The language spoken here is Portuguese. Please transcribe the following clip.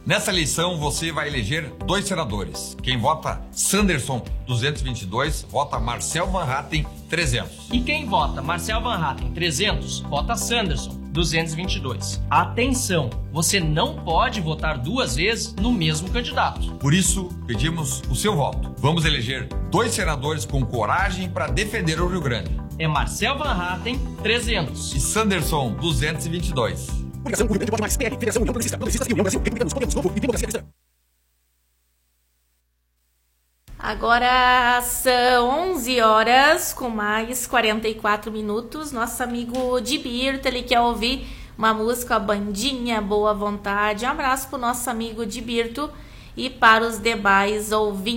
Nessa eleição, você vai eleger 2 senadores. Quem vota Sanderson, 222, vota Marcel Van Hatten, 300. E quem vota Marcel Van Hatten, 300, vota Sanderson, 222. Atenção, você não pode votar 2 vezes no mesmo candidato. Por isso, pedimos o seu voto. Vamos eleger 2 senadores com coragem para defender o Rio Grande. É Marcel Van Hatten, 300. E Sanderson, 222. Coligação Rio Grande Pode Mais, PL, Federação União Progressistas e União Brasil, Republicanos, Podemos, Novo e Democracia Cristã. Agora são 11 horas com mais 44 minutos. Nosso amigo Dibirto, ele quer ouvir uma música, a bandinha, boa vontade. Um abraço pro nosso amigo Dibirto e para os demais ouvintes.